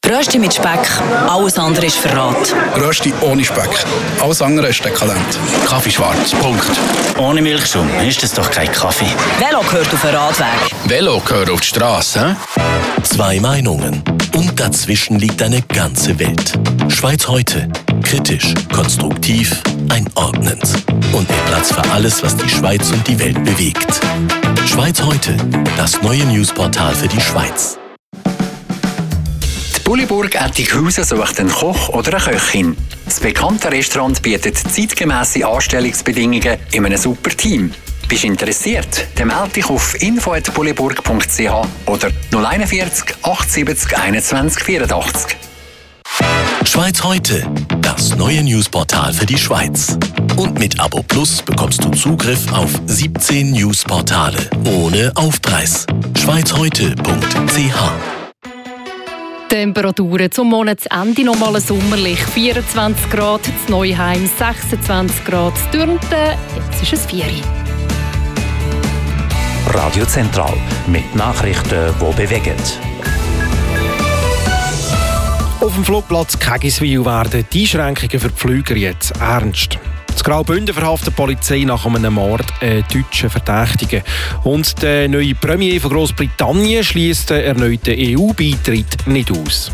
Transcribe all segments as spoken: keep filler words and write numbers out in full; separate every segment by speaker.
Speaker 1: Rösti mit Speck, alles andere ist Verrat.
Speaker 2: Rösti ohne Speck, alles andere ist dekadent. Kaffee schwarz, Punkt.
Speaker 3: Ohne Milchschaum ist das doch kein Kaffee.
Speaker 1: Velo gehört auf den Radweg.
Speaker 2: Velo gehört auf die Straße.
Speaker 4: Zwei Meinungen und dazwischen liegt eine ganze Welt. Schweiz heute. Kritisch, konstruktiv, einordnend. Und mit Platz für alles, was die Schweiz und die Welt bewegt. Schweiz heute, das neue Newsportal für die Schweiz.
Speaker 5: Die Bulliburg Ettighausen sucht einen Koch oder eine Köchin. Das bekannte Restaurant bietet zeitgemässe Anstellungsbedingungen in einem super Team. Bist du interessiert? Dann melde dich auf info at bulliburg punkt c h oder null einundvierzig achtundsiebzig einundzwanzig vierundachtzig.
Speaker 4: Schweiz heute, das neue Newsportal für die Schweiz. Und mit Abo Plus bekommst du Zugriff auf siebzehn Newsportale ohne Aufpreis. schweiz heute punkt c h.
Speaker 6: Temperaturen zum Monatsende nochmal sommerlich. vierundzwanzig Grad, in Neuheim sechsundzwanzig Grad, in Dürnten, jetzt ist es vier.
Speaker 7: Radio Zentral mit Nachrichten, die bewegen.
Speaker 8: Auf dem Flugplatz Kägiswil werden die Einschränkungen für die Flüger jetzt ernst. In Graubünden verhaftet die Polizei nach einem Mord einen deutschen Verdächtigen. Und der neue Premier von Großbritannien schließt den erneuten E U-Beitritt nicht aus.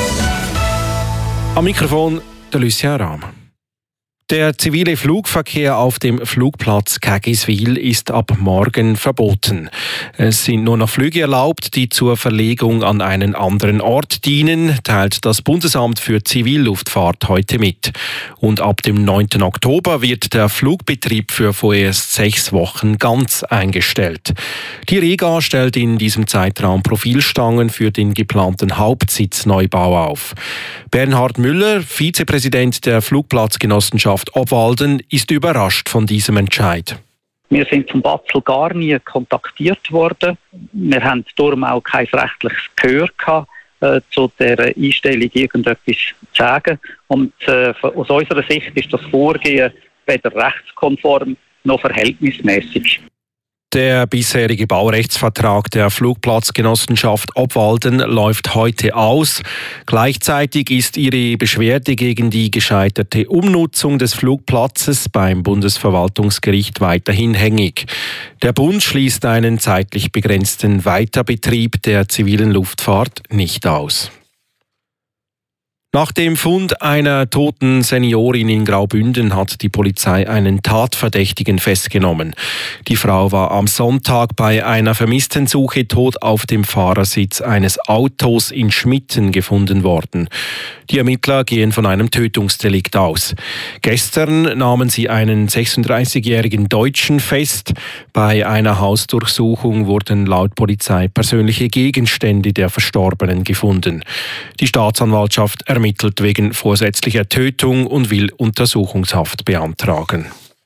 Speaker 8: Am Mikrofon der Lucien Rahm. Der zivile Flugverkehr auf dem Flugplatz Kägiswil ist ab morgen verboten. Es sind nur noch Flüge erlaubt, die zur Verlegung an einen anderen Ort dienen, teilt das Bundesamt für Zivilluftfahrt heute mit. Und ab dem neunten Oktober wird der Flugbetrieb für vorerst sechs Wochen ganz eingestellt. Die Rega stellt in diesem Zeitraum Profilstangen für den geplanten Hauptsitzneubau auf. Bernhard Müller, Vizepräsident der Flugplatzgenossenschaft Obwalden, ist überrascht von diesem Entscheid.
Speaker 9: Wir sind vom Batzel gar nie kontaktiert worden. Wir haben darum auch kein rechtliches Gehör gehabt, äh, zu dieser Einstellung irgendetwas zu sagen. Und äh, aus unserer Sicht ist das Vorgehen weder rechtskonform noch verhältnismäßig.
Speaker 8: Der bisherige Baurechtsvertrag der Flugplatzgenossenschaft Obwalden läuft heute aus. Gleichzeitig ist ihre Beschwerde gegen die gescheiterte Umnutzung des Flugplatzes beim Bundesverwaltungsgericht weiterhin hängig. Der Bund schließt einen zeitlich begrenzten Weiterbetrieb der zivilen Luftfahrt nicht aus. Nach dem Fund einer toten Seniorin in Graubünden hat die Polizei einen Tatverdächtigen festgenommen. Die Frau war am Sonntag bei einer Vermisstensuche tot auf dem Fahrersitz eines Autos in Schmitten gefunden worden. Die Ermittler gehen von einem Tötungsdelikt aus. Gestern nahmen sie einen sechsunddreißigjährigen Deutschen fest. Bei einer Hausdurchsuchung wurden laut Polizei persönliche Gegenstände der Verstorbenen gefunden. Die Staatsanwaltschaft ermittelt wegen vorsätzlicher Tötung und will Untersuchungshaft beantragen.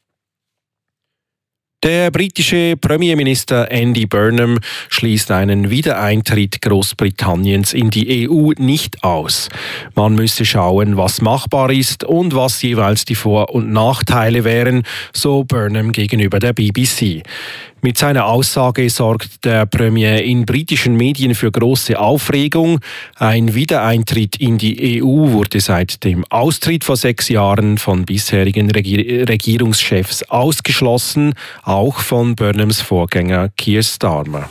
Speaker 8: Der britische Premierminister Andy Burnham schließt einen Wiedereintritt Großbritanniens in die E U nicht aus. Man müsse schauen, was machbar ist und was jeweils die Vor- und Nachteile wären, so Burnham gegenüber der B B C. Mit seiner Aussage sorgt der Premier in britischen Medien für große Aufregung. Ein Wiedereintritt in die E U wurde seit dem Austritt vor sechs Jahren von bisherigen Regier- Regierungschefs ausgeschlossen, auch von Burnhams Vorgänger Keir Starmer.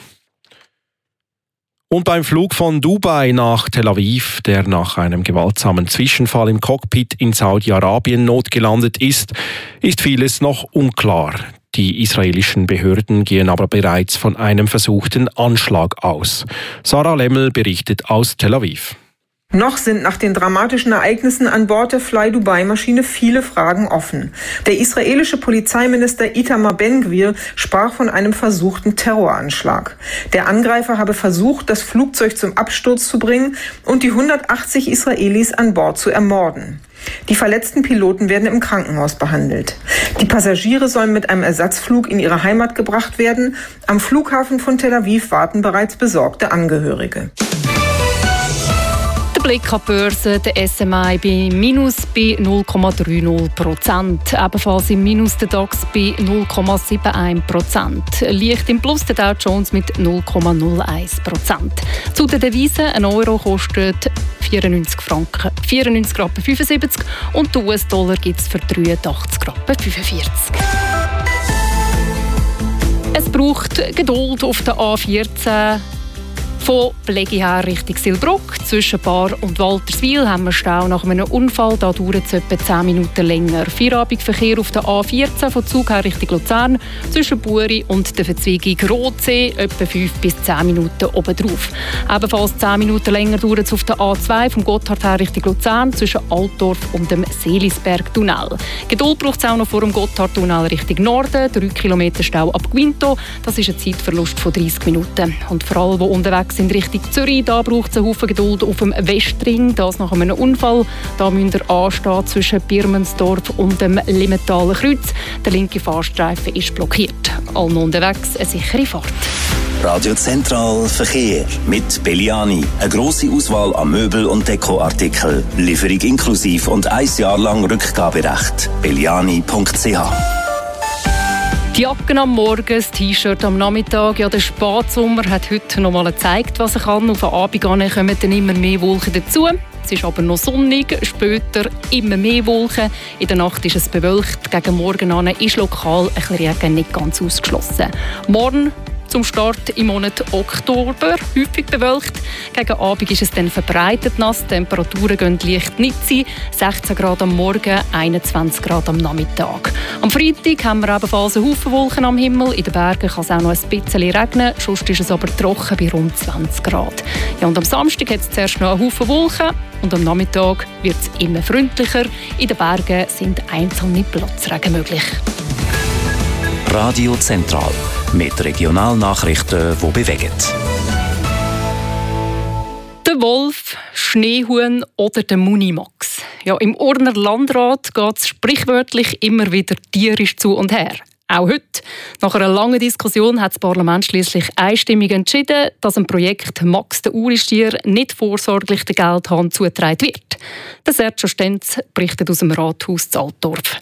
Speaker 8: Und beim Flug von Dubai nach Tel Aviv, der nach einem gewaltsamen Zwischenfall im Cockpit in Saudi-Arabien notgelandet ist, ist vieles noch unklar. Die israelischen Behörden gehen aber bereits von einem versuchten Anschlag aus. Sarah Lemmel berichtet aus Tel Aviv.
Speaker 10: Noch sind nach den dramatischen Ereignissen an Bord der Fly Dubai-Maschine viele Fragen offen. Der israelische Polizeiminister Itamar Ben-Gvir sprach von einem versuchten Terroranschlag. Der Angreifer habe versucht, das Flugzeug zum Absturz zu bringen und die hundertachtzig Israelis an Bord zu ermorden. Die verletzten Piloten werden im Krankenhaus behandelt. Die Passagiere sollen mit einem Ersatzflug in ihre Heimat gebracht werden. Am Flughafen von Tel Aviv warten bereits besorgte Angehörige.
Speaker 6: Der Blick an die Börse, der S M I bei Minus bei null Komma dreißig Prozent. Ebenfalls im Minus der DAX bei null Komma einundsiebzig Prozent. Leicht im Plus der Dow Jones mit null Komma null eins Prozent. Zu den Devisen, ein Euro kostet vierundneunzig Franken vierundneunzig Rappen fünfundsiebzig und den U S-Dollar gibt es für dreiundachtzig Rappen fünfundvierzig. Es braucht Geduld auf der A vierzehn. Von Plegi her Richtung Silbruck. Zwischen Bar und Walterswil haben wir Stau nach einem Unfall. Da dauert es etwa zehn Minuten länger. Feierabendverkehr auf der A vierzehn von Zug her Richtung Luzern. Zwischen Buri und der Verzweigung Rotsee etwa fünf bis zehn Minuten obendrauf. Ebenfalls zehn Minuten länger dauert es auf der A zwei vom Gotthard her Richtung Luzern zwischen Altdorf und dem Seelisberg-Tunnel. Geduld braucht es auch noch vor dem Gotthard-Tunnel Richtung Norden. drei Kilometer Stau ab Guinto. Das ist ein Zeitverlust von dreißig Minuten. Und vor allem, die unterwegs sind Richtung Zürich, da braucht es einen Haufen Geduld auf dem Westring. Das nach einem Unfall. Da müsst ihr anstehen zwischen Birmensdorf und dem Limmentaler Kreuz. Der linke Fahrstreifen ist blockiert. Allen unterwegs eine sichere Fahrt.
Speaker 11: Radio Zentral Verkehr mit Belliani. Eine grosse Auswahl an Möbel- und Dekoartikeln. Lieferung inklusiv und ein Jahr lang Rückgaberecht. belliani punkt c h.
Speaker 6: Die Jacken am Morgen, das T-Shirt am Nachmittag. Ja, der Spatsommer hat heute noch mal gezeigt, was er kann. Auf den Abend kommen dann immer mehr Wolken dazu. Es ist aber noch sonnig, später immer mehr Wolken. In der Nacht ist es bewölkt. Gegen Morgen an ist lokal ein bisschen Regen nicht ganz ausgeschlossen. Morgen zum Start im Monat Oktober häufig bewölkt. Gegen Abend ist es dann verbreitet nass. Die Temperaturen gehen leicht nicht sein. sechzehn Grad am Morgen, einundzwanzig Grad am Nachmittag. Am Freitag haben wir ebenfalls einen Haufen Wolken am Himmel. In den Bergen kann es auch noch ein bisschen regnen. Sonst ist es aber trocken bei rund zwanzig Grad. Ja, und am Samstag hat es zuerst noch einen Haufen Wolken. Und am Nachmittag wird es immer freundlicher. In den Bergen sind einzelne Platzregen möglich.
Speaker 11: Radio Zentral mit Regionalnachrichten, die bewegen.
Speaker 6: Der Wolf, Schneehuhn oder der Munimax. Ja, im Urner Landrat geht es sprichwörtlich immer wieder tierisch zu und her. Auch heute. Nach einer langen Diskussion hat das Parlament schließlich einstimmig entschieden, dass dem Projekt Max der Uristier nicht vorsorglich der Geldhahn zugetragen wird. Der Sergio Stenz berichtet aus dem Rathaus in Altdorf.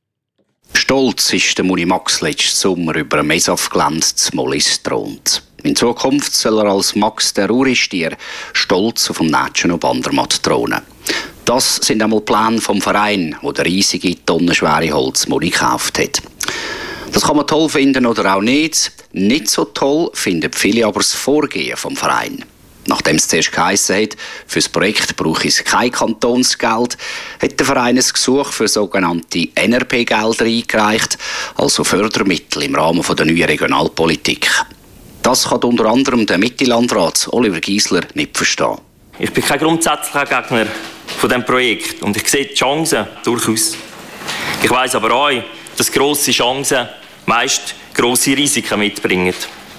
Speaker 12: Stolz ist der Munimax letzten Sommer über ein Mesaf-Gelände zu Mollis thront. In Zukunft soll er als Max der Uristier stolz auf dem Nätschen und Bandermatt thronen. Das sind einmal Pläne vom Verein, der der riesige, tonnenschwere Holzmuni gekauft hat. Das kann man toll finden oder auch nicht. Nicht so toll finden viele aber das Vorgehen vom Verein. Nachdem es zuerst geheissen hat, für das Projekt brauche es kein Kantonsgeld, hat der Verein ein Gesuch für sogenannte N R P-Gelder eingereicht, also Fördermittel im Rahmen der neuen Regionalpolitik. Das kann unter anderem der Mitte-Landrat Oliver Giesler nicht verstehen.
Speaker 13: Ich bin kein grundsätzlicher Gegner von diesem Projekt und ich sehe die Chancen durchaus. Ich weiss aber auch, dass grosse Chancen meist grosse Risiken mitbringen.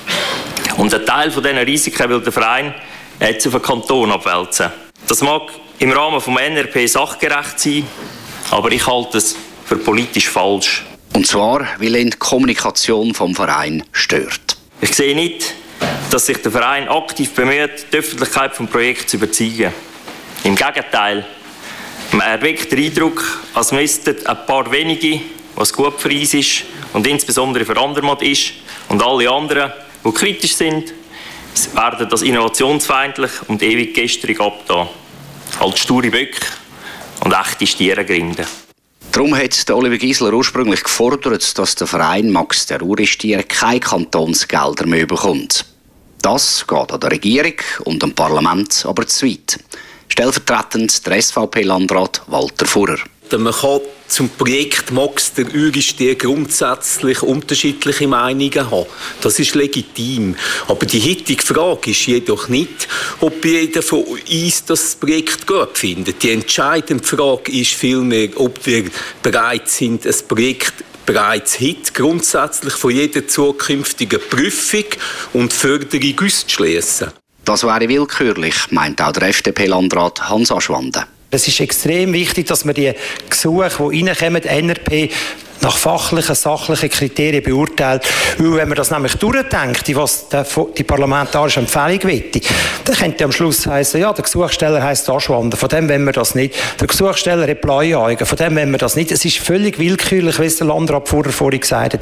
Speaker 13: Und ein Teil von diesen Risiken will der Verein jetzt auf den Kanton abwälzen. Das mag im Rahmen des N R P sachgerecht sein, aber ich halte es für politisch falsch.
Speaker 12: Und zwar, weil ihn die Kommunikation vom Verein stört.
Speaker 13: Ich sehe nicht, dass sich der Verein aktiv bemüht, die Öffentlichkeit vom Projekt zu überzeugen. Im Gegenteil, man erweckt den Eindruck, als müssten ein paar wenige, was gut für uns ist und insbesondere für Andermatt ist, und alle anderen, die kritisch sind, werden das innovationsfeindlich und ewig gestrig abtun. Als sture Böcke und echte Stierengrinden.
Speaker 12: Darum hat Oliver Giesler ursprünglich gefordert, dass der Verein Max der Uristier keine Kantonsgelder mehr bekommt. Das geht an der Regierung und dem Parlament aber zu weit. Stellvertretend der S V P-Landrat Walter Furrer.
Speaker 14: Man kann zum Projekt Max der Uristier grundsätzlich unterschiedliche Meinungen haben. Das ist legitim. Aber die heutige Frage ist jedoch nicht, ob jeder von uns das Projekt gut findet. Die entscheidende Frage ist vielmehr, ob wir bereit sind, ein Projekt bereits heute grundsätzlich von jeder zukünftigen Prüfung und Förderung auszuschliessen.
Speaker 12: Das wäre willkürlich, meint auch der F D P-Landrat Hans Aschwanden.
Speaker 15: Es ist extrem wichtig, dass wir die Gesuche, die reinkommen, N R P, nach fachlichen, sachlichen Kriterien beurteilt. Weil wenn man das nämlich durchdenkt, was die parlamentarische Empfehlung will, dann könnte am Schluss heißen, ja, der Gesuchsteller heisst Aschwanden, von dem wollen wir das nicht. Der Gesuchsteller hat Bleiaugen, von dem wollen wir das nicht. Es ist völlig willkürlich, wie es der Landrat vorher vorhin gesagt hat.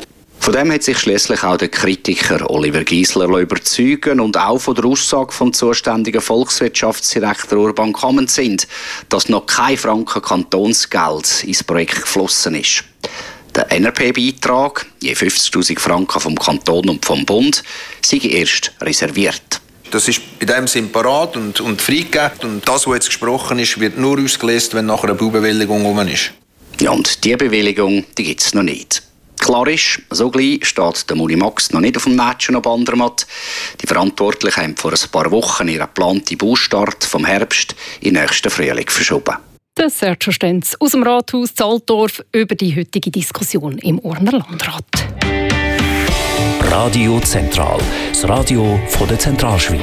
Speaker 12: Von dem hat sich schließlich auch der Kritiker Oliver Giesler überzeugen und auch von der Aussage vom zuständigen Volkswirtschaftsdirektor Urban Kammens sind, dass noch kein Franken Kantonsgeld ins Projekt geflossen ist. Der N R P-Beitrag, je fünfzigtausend Franken vom Kanton und vom Bund, sei erst reserviert.
Speaker 16: Das ist in dem Sinn parat und, und freigegeben. Und das, was jetzt gesprochen ist, wird nur ausgelöst, wenn nachher eine Baubewilligung rum ist.
Speaker 12: Ja, und diese Bewilligung gibt es noch nicht. Klar ist, so gleich steht der Munimax noch nicht auf dem Mädchen ab Andermatt. Die Verantwortlichen haben vor ein paar Wochen ihren geplanten Baustart vom Herbst in den nächsten Frühling verschoben.
Speaker 6: Das Sergio Stenz aus dem Rathaus Zaltdorf über die heutige Diskussion im Urner Landrat.
Speaker 7: Radio Zentral, das Radio von der Zentralschweiz.